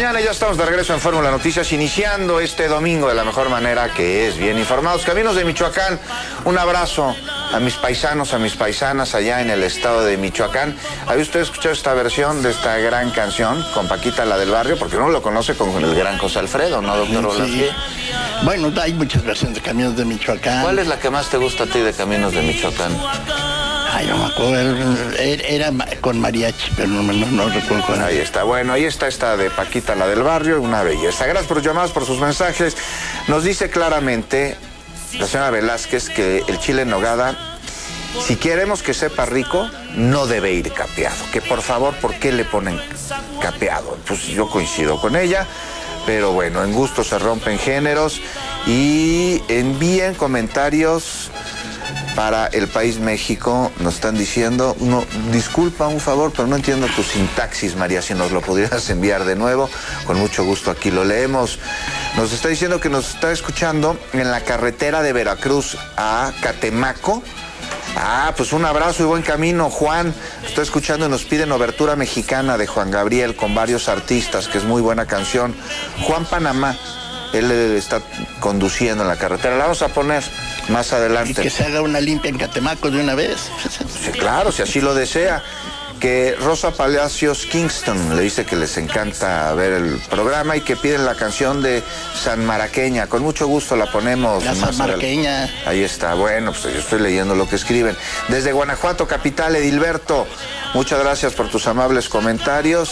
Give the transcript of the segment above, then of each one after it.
mañana, ya estamos de regreso en Fórmula Noticias, iniciando este domingo de la mejor manera, que es bien informados. Caminos de Michoacán, un abrazo a mis paisanos, a mis paisanas allá en el estado de Michoacán. ¿Había usted escuchado esta versión de esta gran canción con Paquita, la del barrio? Porque uno lo conoce con el gran José Alfredo, ¿no, doctor Olafié? Bueno, hay muchas versiones de Caminos de Michoacán. ¿Cuál es la que más te gusta a ti de Caminos de Michoacán? Ay, no me acuerdo, era con mariachi, pero no recuerdo cuál. Ahí está, bueno, ahí está esta de Paquita, la del barrio, una belleza. Gracias por sus llamadas, por sus mensajes. Nos dice claramente la señora Velázquez que el chile en nogada, si queremos que sepa rico, no debe ir capeado. Que por favor, ¿por qué le ponen capeado? Pues yo coincido con ella, pero bueno, en gusto se rompen géneros. Y envíen comentarios para El País México, nos están diciendo, no, disculpa, un favor, pero no entiendo tu sintaxis, María, si nos lo pudieras enviar de nuevo, con mucho gusto aquí lo leemos. Nos está diciendo que nos está escuchando en la carretera de Veracruz a Catemaco. Ah, pues un abrazo y buen camino, Juan. Está escuchando y nos piden Obertura Mexicana de Juan Gabriel con varios artistas, que es muy buena canción. Juan Panamá, él está conduciendo en la carretera. La vamos a poner más adelante. Y que se haga una limpia en Catemaco de una vez. Sí, claro, si así lo desea. Que Rosa Palacios Kingston le dice que les encanta ver el programa y que piden la canción de San Maraqueña. Con mucho gusto la ponemos. La San Maraqueña. Ahí está, bueno, pues yo estoy leyendo lo que escriben. Desde Guanajuato, capital, Edilberto, muchas gracias por tus amables comentarios.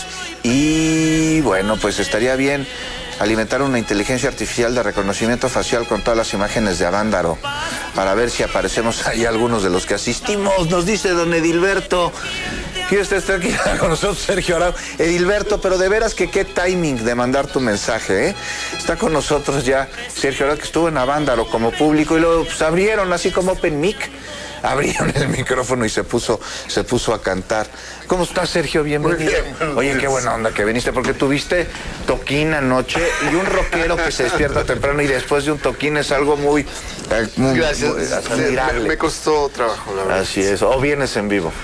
Y bueno, pues estaría bien alimentar una inteligencia artificial de reconocimiento facial con todas las imágenes de Avándaro para ver si aparecemos ahí algunos de los que asistimos, nos dice don Edilberto. Y usted está aquí con nosotros, Sergio Arau. Edilberto, pero de veras que qué timing de mandar tu mensaje, ¿eh? Está con nosotros ya Sergio Arau, que estuvo en Avándaro como público y luego pues, abrieron así como Open Mic. Abrieron el micrófono y se puso a cantar. ¿Cómo estás, Sergio? Bienvenido. Muy bien. Oye, qué buena onda que viniste, porque tuviste toquín anoche y un rockero que se despierta temprano y después de un toquín es algo muy Gracias. muy admirable. Me costó trabajo, la verdad. Así es. O vienes en vivo.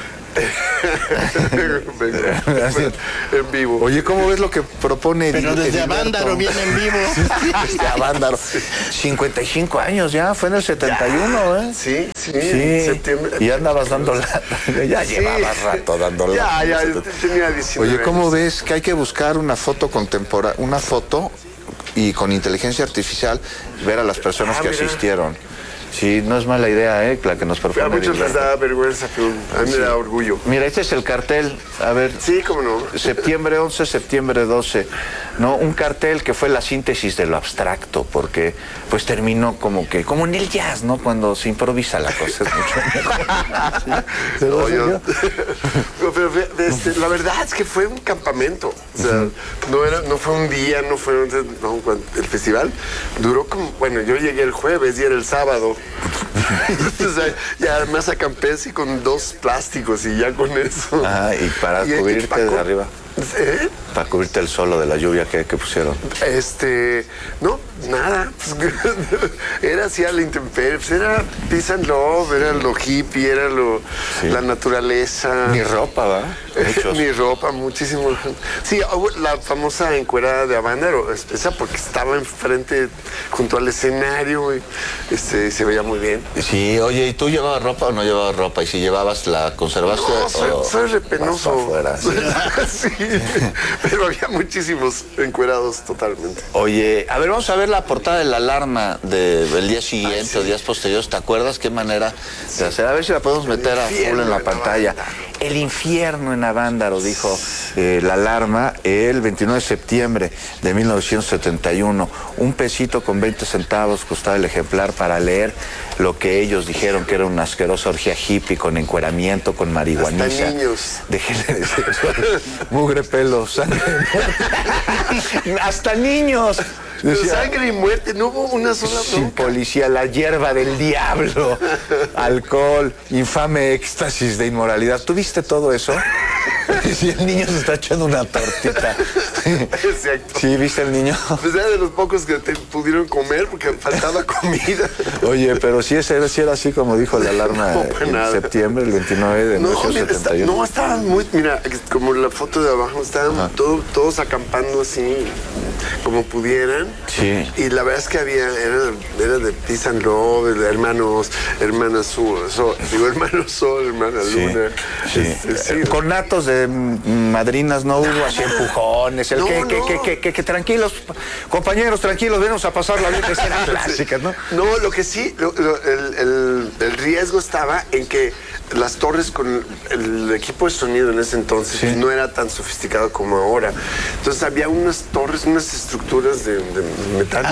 En vivo. Oye, ¿cómo ves lo que propone Pero desde Avándaro viene en vivo. Desde Avándaro. 55 años ya, fue en el 71, ¿eh? Sí, en septiembre. Y andabas dando lata. Ya llevabas rato dando lata. Ya, tenía 19 Oye, ¿cómo años. ves que hay que buscar una foto contemporánea, una foto y con inteligencia artificial ver a las personas que mira. asistieron? Sí, no es mala idea, la que nos propone. A muchos les Edilberto. da vergüenza, pero a mí me da orgullo. Mira, este es el cartel, a ver. Sí, cómo no. Septiembre 11, septiembre 12, ¿no? Un cartel que fue la síntesis de lo abstracto, porque pues terminó como en el jazz, ¿no? Cuando se improvisa la cosa es mucho mejor. Oye, pero la verdad es que fue un campamento. O sea, no fue un día, el festival duró como, bueno, yo llegué el jueves y era el sábado. Entonces, ya además acampé así con 2 plásticos y ya con eso. Ah, y para cubrirte de arriba. ¿Eh? Para cubrirte el solo de la lluvia que pusieron. No, nada. Era así a la intemperie. Pues era peace and love, era lo hippie, era la naturaleza. Ni ropa, ¿va? Muchos. Ni ropa, muchísimo. Sí, la famosa encuerada de Avándaro, esa porque estaba enfrente, junto al escenario, y se veía muy bien. Sí, oye, ¿y tú llevabas ropa o no llevabas ropa? Y si llevabas, ¿la conservaste? No, soy repenoso. Afuera, sí. Sí, pero había muchísimos encuerados totalmente. Oye, a ver, vamos a ver la portada de la alarma del día siguiente o días posteriores. ¿Te acuerdas qué manera de hacer? A ver si la podemos meter a full en la pantalla. El infierno en Avándaro, dijo la alarma, el 29 de septiembre de 1971. Un pesito con 20 centavos costaba el ejemplar para leer lo que ellos dijeron que era una asquerosa orgía hippie con encueramiento, con marihuaniza. Hasta niños. De género sexual, mugre, pelo, sangre, muerte. Hasta niños. Decía, sangre y muerte, no hubo una sola bronca. Sin policía, la hierba del diablo, alcohol, infame éxtasis de inmoralidad. ¿Tú viste todo eso? Si el niño se está echando una tortita Exacto. Sí, ¿viste el niño? Pues era de los pocos que pudieron comer porque faltaba comida. Oye, pero sí era así como dijo la alarma en nada. septiembre, el 29 de 1971. No, estaban muy, mira, como la foto de abajo, estaban todos acampando así como pudieran. Sí. Y la verdad es que era de Peace and Love, de hermana Sol, hermana Luna. Sí. Sí. Conatos de madrinas no hubo, así empujones, que tranquilos, compañeros, tranquilos, venimos a pasar la vida, que eran clásicas, ¿no? No, lo que sí, el riesgo estaba en que las torres con el equipo de sonido en ese entonces no era tan sofisticado como ahora. Entonces había unas torres, unas estructuras de metal.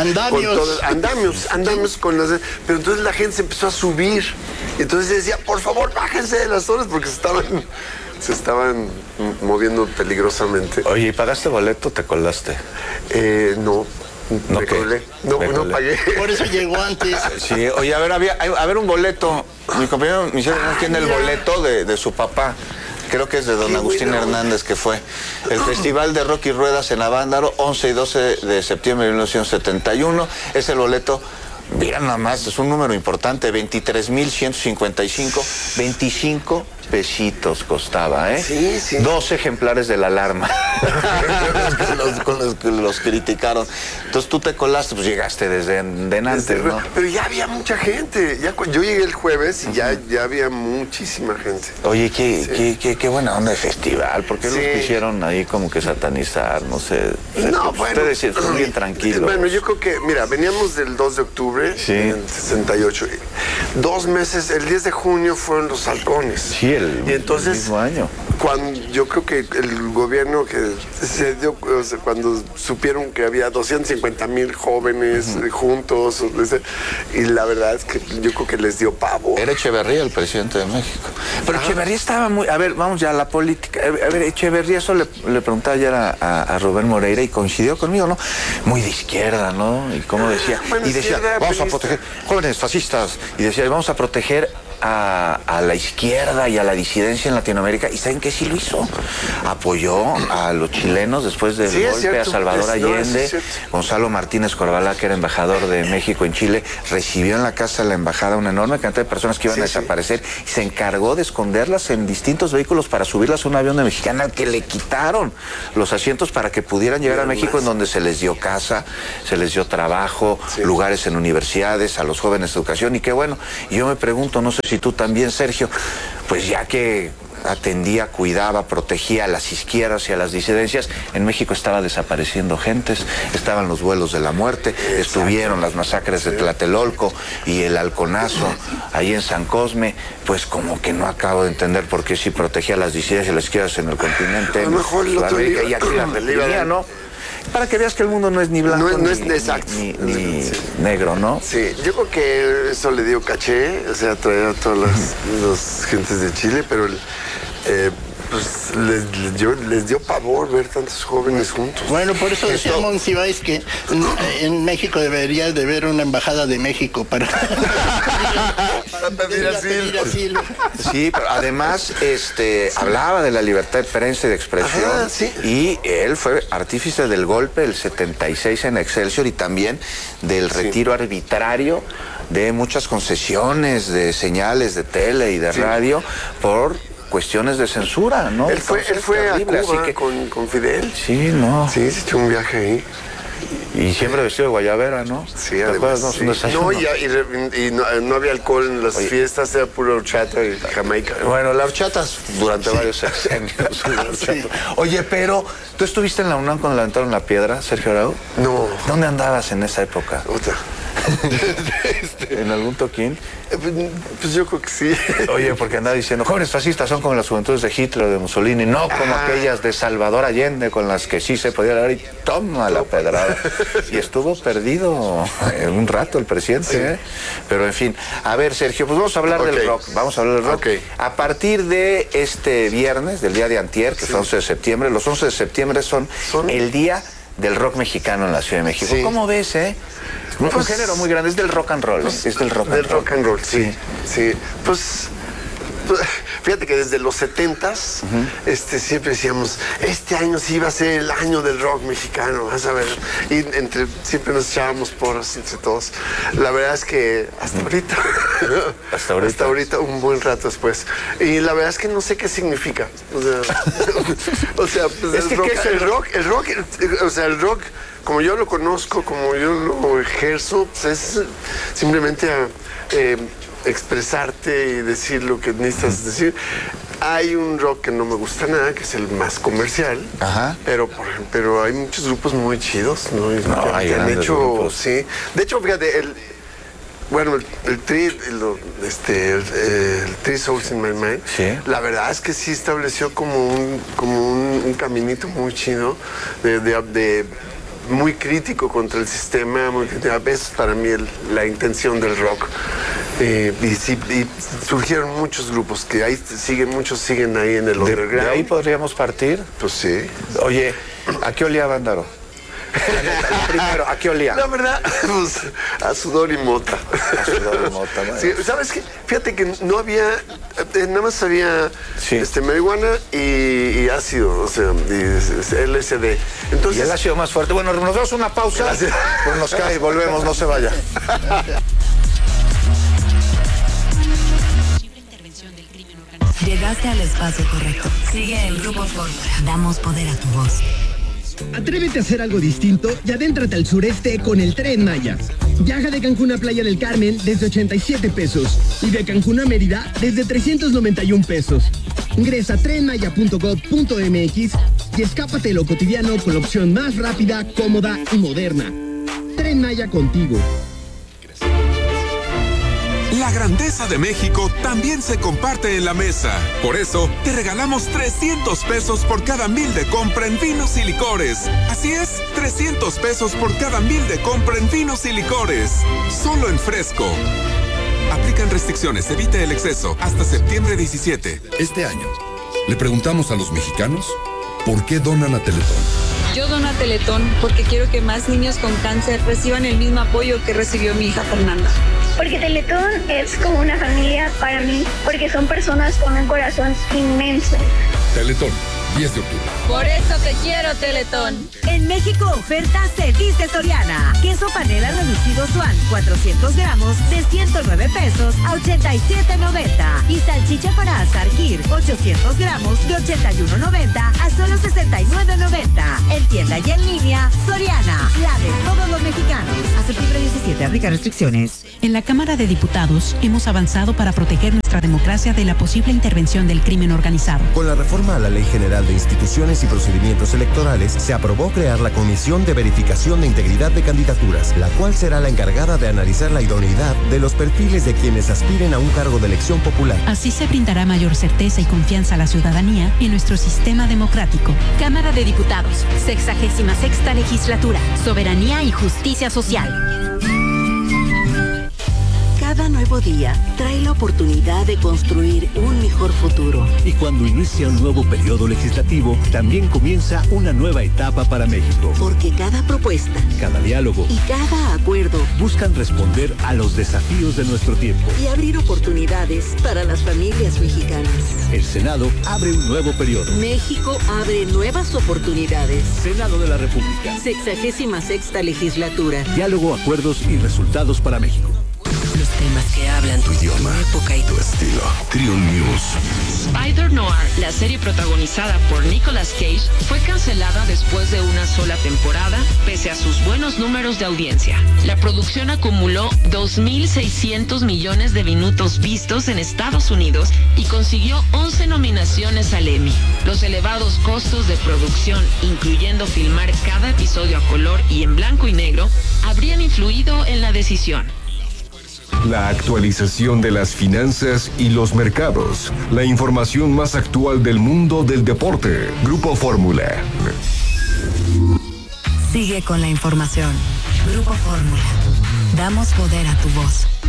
Andamios con las... Pero entonces la gente se empezó a subir. Y entonces decía, por favor, bájense de las torres porque se estaban moviendo peligrosamente. Oye, ¿y pagaste boleto o te colaste? No. Me colé. No pagué. Por eso llegó antes. Sí, oye, a ver un boleto. Mi compañero Michelle Hernández tiene el boleto de su papá. Creo que es de don Agustín Hernández, que fue el Festival de Rock y Ruedas en Avándaro, 11 y 12 de septiembre de 1971. Es el boleto, mira nada más, es un número importante, 23,155, 25 pesitos costaba, ¿eh? Sí. 2 ejemplares de la alarma. con los que los criticaron. Entonces tú te colaste, pues llegaste desde antes, ¿no? Pero ya había mucha gente. Yo llegué el jueves y ya había muchísima gente. Oye, qué buena onda de festival. ¿Por qué los quisieron ahí como que satanizar? No sé. No, bueno. Ustedes están bien tranquilos. Bueno, yo creo que, mira, veníamos del 2 de octubre en 68. 2 meses, el 10 de junio fueron los halcones. Sí, y entonces, el mismo año. Yo creo que el gobierno que se dio, o sea, cuando supieron que había 250,000 jóvenes juntos, y la verdad es que yo creo que les dio pavo. Era Echeverría el presidente de México. Pero Echeverría estaba muy... A ver, vamos ya a la política. A ver, Echeverría, eso le preguntaba ayer a Rubén Moreira y coincidió conmigo, ¿no? Muy de izquierda, ¿no? Y como decía... Bueno, y decía, vamos a proteger jóvenes fascistas. Y decía, vamos a proteger a la izquierda y a la disidencia en Latinoamérica. ¿Y saben qué sí lo hizo? Apoyó a los chilenos después del golpe, a Salvador Allende. Gonzalo Martínez Corbalá, que era embajador de México en Chile, recibió en la casa de la embajada una enorme cantidad de personas que iban a desaparecer y se encargó de esconderlas en distintos vehículos para subirlas a un avión de Mexicana al que le quitaron los asientos para que pudieran llegar a México, en donde se les dio casa, se les dio trabajo, lugares en universidades, a los jóvenes educación. Y qué bueno, y yo me pregunto, no sé si tú también, Sergio, pues ya que atendía, cuidaba, protegía a las izquierdas y a las disidencias, en México estaba desapareciendo gentes, estaban los vuelos de la muerte, estuvieron las masacres de Tlatelolco y el halconazo ahí en San Cosme. Pues como que no acabo de entender por qué si protegía a las disidencias y a las izquierdas en el continente, a lo mejor el otro América, y aquí la reprimía, ¿no? Para que veas que el mundo no es ni blanco ni negro, ¿no? Sí, yo creo que eso le dio caché, o sea, traer a todas las gentes de Chile, pero pues les dio pavor ver tantos jóvenes juntos. Bueno, por eso decía Monsiváis que en México debería de haber una embajada de México para pedir asilo. Sí, pero además hablaba de la libertad de prensa y de expresión. Y él fue artífice del golpe del 76 en Excelsior y también del retiro arbitrario de muchas concesiones de señales de tele y de radio por cuestiones de censura, ¿no? Él fue terrible, a Cuba con Fidel. Sí, no. Sí, se echó un viaje ahí. Y siempre vestido de guayabera, ¿no? Sí, ¿te además, acuerdas? No, y no había alcohol en las fiestas, era pura horchata y Jamaica. Bueno, la horchata durante varios sexenios. Oye, pero, ¿tú estuviste en la UNAM cuando levantaron la piedra, Sergio Arau? No. ¿Dónde andabas en esa época? Otra. ¿En algún toquín? Pues yo creo que sí. Oye, porque andaba diciendo, jóvenes fascistas son como las juventudes de Hitler o de Mussolini, no como aquellas de Salvador Allende con las que sí se podía dar y toma la pedrada. Y estuvo perdido un rato el presidente, ¿eh? Pero en fin, a ver, Sergio, pues vamos a hablar del rock. Vamos a hablar del rock. A partir de este viernes, del día de antier, que es 11 de septiembre, los 11 de septiembre son el día del rock mexicano en la Ciudad de México. ¿Cómo ves, un género muy grande, es del rock and roll, es del rock and roll. Sí. Pues Fíjate que desde los 70s, siempre decíamos, este año sí iba a ser el año del rock mexicano, vas a ver. Y siempre nos echábamos porras entre todos. La verdad es que hasta ahorita. Hasta ahorita, un buen rato después. Y la verdad es que no sé qué significa. O sea, pues es que el rock, como yo lo conozco, como yo lo ejerzo, pues es simplemente expresarte y decir lo que necesitas decir. Hay un rock que no me gusta nada, que es el más comercial. Ajá. Pero hay muchos grupos muy chidos, ¿no? Hay que han hecho, grupos. sí. De hecho, fíjate, el Tri Souls in My Mind, sí. La verdad es que sí estableció como un caminito muy chido de muy crítico contra el sistema, a veces para mí la intención del rock. Y surgieron muchos grupos que muchos siguen ahí en el underground. ¿De ahí podríamos partir? Pues sí. Oye, ¿a qué olía Vándaro? El primero, ¿a qué olía? La verdad, pues a sudor y mota. A sudor y mota, ¿no? Sí, ¿sabes qué? Fíjate que no había, nada más había marihuana y ácido, o sea, y LSD. Entonces, y el ácido más fuerte. Bueno, nos damos una pausa, pues nos cae y volvemos, no se vaya. Llegaste al espacio correcto. Sigue el Grupo Fórmula. Damos poder a tu voz. Atrévete a hacer algo distinto y adéntrate al sureste con el Tren Maya. Viaja de Cancún a Playa del Carmen desde 87 pesos y de Cancún a Mérida desde 391 pesos. Ingresa a trenmaya.gov.mx y escápate de lo cotidiano con la opción más rápida, cómoda y moderna. Tren Maya contigo. La grandeza de México también se comparte en la mesa. Por eso, te regalamos 300 pesos por cada 1,000 de compra en vinos y licores. Así es, 300 pesos por cada 1,000 de compra en vinos y licores. Solo en Fresco. Aplican restricciones, evite el exceso. Hasta septiembre 17. Este año, le preguntamos a los mexicanos por qué donan a Teletón. Yo dono a Teletón porque quiero que más niños con cáncer reciban el mismo apoyo que recibió mi hija Fernanda. Porque Teletón es como una familia para mí, porque son personas con un corazón inmenso. Teletón, 10 de octubre. Por eso te quiero, Teletón. En México, oferta se dice Soriana. Queso panela reducido Swan, 400 gramos, de 109 pesos a 87.90. Y salchicha para asar Kir, 800 gramos, de 81.90 a solo 69.90. En tienda y en línea, Soriana, la de todos los mexicanos. A septiembre 17, aplica restricciones. En la Cámara de Diputados hemos avanzado para proteger nuestra democracia de la posible intervención del crimen organizado. Con la reforma a la Ley General de Instituciones y Procedimientos Electorales, se aprobó crear la Comisión de Verificación de Integridad de Candidaturas, la cual será la encargada de analizar la idoneidad de los perfiles de quienes aspiren a un cargo de elección popular. Así se brindará mayor certeza y confianza a la ciudadanía en nuestro sistema democrático. Cámara de Diputados, 66ª Legislatura, Soberanía y Justicia Social. Cada nuevo día trae la oportunidad de construir un mejor futuro. Y cuando inicia un nuevo periodo legislativo, también comienza una nueva etapa para México. Porque cada propuesta, cada diálogo y cada acuerdo buscan responder a los desafíos de nuestro tiempo y abrir oportunidades para las familias mexicanas. El Senado abre un nuevo periodo. México abre nuevas oportunidades. Senado de la República. 66ª Legislatura. Diálogo, acuerdos y resultados para México. Los temas que hablan tu idioma, tu época y tu estilo. Trion News. Spider Noir, la serie protagonizada por Nicolas Cage, fue cancelada después de una sola temporada, pese a sus buenos números de audiencia. La producción acumuló 2.600 millones de minutos vistos en Estados Unidos y consiguió 11 nominaciones al Emmy. Los elevados costos de producción, incluyendo filmar cada episodio a color y en blanco y negro, habrían influido en la decisión. La actualización de las finanzas y los mercados. La información más actual del mundo del deporte. Grupo Fórmula. Sigue con la información. Grupo Fórmula. Damos poder a tu voz.